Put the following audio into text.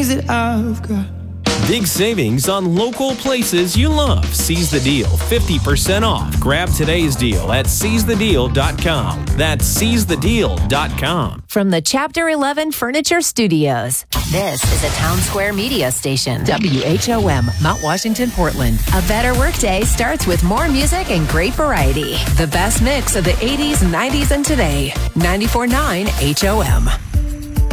things that I've got. Big savings on local places you love. Seize the deal, 50% off. Grab today's deal at seizethedeal.com. That's seizethedeal.com. From the Chapter 11 Furniture Studios, this is a Town Square media station. WHOM, Mount Washington, Portland. A better workday starts with more music and great variety. The best mix of the 80s, 90s, and today. 94.9 HOM.